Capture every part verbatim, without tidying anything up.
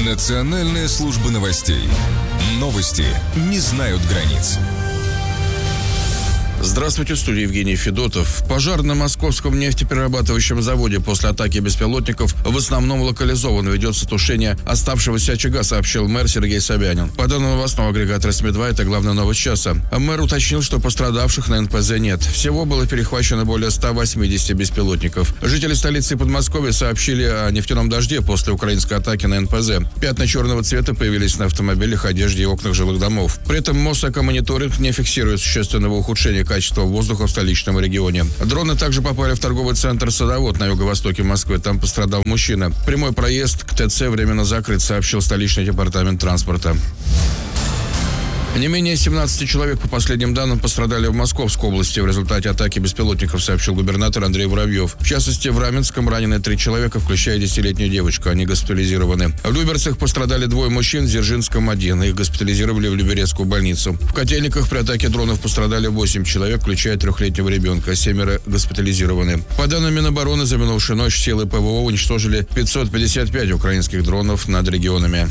Национальная служба новостей. Новости не знают границ. Здравствуйте, в студии Евгений Федотов. Пожар на московском нефтеперерабатывающем заводе после атаки беспилотников в основном локализован. Ведется тушение оставшегося очага, сообщил мэр Сергей Собянин. По данным новостного агрегата эс эм и два, это главная новость часа. Мэр уточнил, что пострадавших на эн пэ зэ нет. Всего было перехвачено более ста восьмидесяти беспилотников. Жители столицы и Подмосковья сообщили о нефтяном дожде после украинской атаки на эн пэ зэ. Пятна черного цвета появились на автомобилях, одежде и окнах жилых домов. При этом Мосэкомониторинг не фиксирует существенного ухудшения качества воздуха в столичном регионе. Дроны также попали в торговый центр «Садовод» на юго-востоке Москвы. Там пострадал мужчина. Прямой проезд к тэ цэ временно закрыт, сообщил столичный департамент транспорта. Не менее семнадцати человек, по последним данным, пострадали в Московской области в результате атаки беспилотников, сообщил губернатор Андрей Воробьев. В частности, в Раменском ранены три человека, включая десятилетнюю девочку. Они госпитализированы. В Люберцах пострадали двое мужчин, в Дзержинском один. Их госпитализировали в Люберецкую больницу. В Котельниках при атаке дронов пострадали восемь человек, включая трехлетнего ребенка. Семеро госпитализированы. По данным Минобороны, за минувшую ночь силы пэ вэ о уничтожили пятьсот пятьдесят пять украинских дронов над регионами.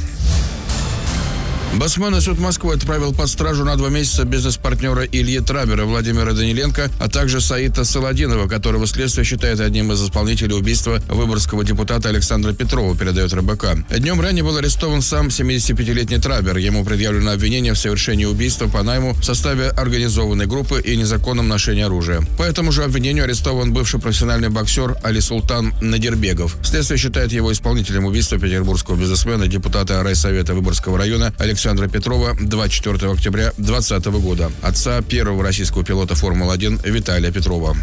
Басманный суд Москвы отправил под стражу на два месяца бизнес-партнера Ильи Трабера Владимира Даниленко, а также Саита Саладинова, которого следствие считает одним из исполнителей убийства выборгского депутата Александра Петрова, передает эр бэ ка. Днем ранее был арестован сам семидесятипятилетний Трабер. Ему предъявлено обвинение в совершении убийства по найму в составе организованной группы и незаконном ношении оружия. По этому же обвинению арестован бывший профессиональный боксер Алисултан Надирбегов. Следствие считает его исполнителем убийства петербургского бизнесмена, депутата райсовета Выборгского района Александра Александра Петрова двадцать четвёртого октября две тысячи двадцатого года, отца первого российского пилота Формулы один Виталия Петрова.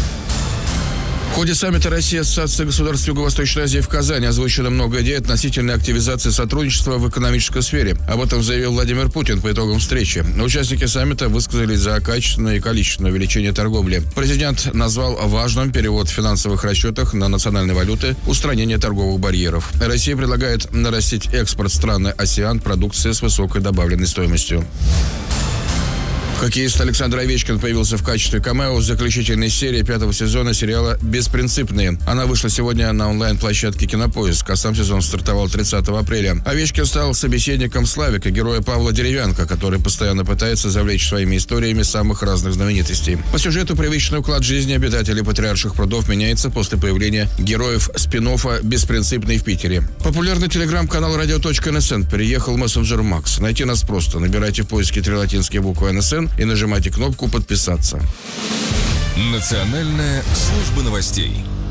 В ходе саммита Россия-Ассоциация государств Юго-Восточной Азии в Казани озвучено много идей относительно активизации сотрудничества в экономической сфере. Об этом заявил Владимир Путин по итогам встречи. Участники саммита высказались за качественное и количественное увеличение торговли. Президент назвал важным перевод в финансовых расчетах на национальные валюты, устранение торговых барьеров. Россия предлагает нарастить экспорт страны АСЕАН продукции с высокой добавленной стоимостью. Хоккеист Александр Овечкин появился в качестве камео в заключительной серии пятого сезона сериала «Беспринципные». Она вышла сегодня на онлайн-площадке «Кинопоиск», а сам сезон стартовал тридцатого апреля. Овечкин стал собеседником Славика, героя Павла Деревянко, который постоянно пытается завлечь своими историями самых разных знаменитостей. По сюжету привычный уклад жизни обитателей Патриарших прудов меняется после появления героев спин-оффа «Беспринципные» в Питере. Популярный телеграм-канал радио точка эн эс эн переехал в мессенджер Макс. Найти нас просто. Набирайте в поиске три латинские буквы эн эс эн и нажимайте кнопку «Подписаться». Национальная служба новостей.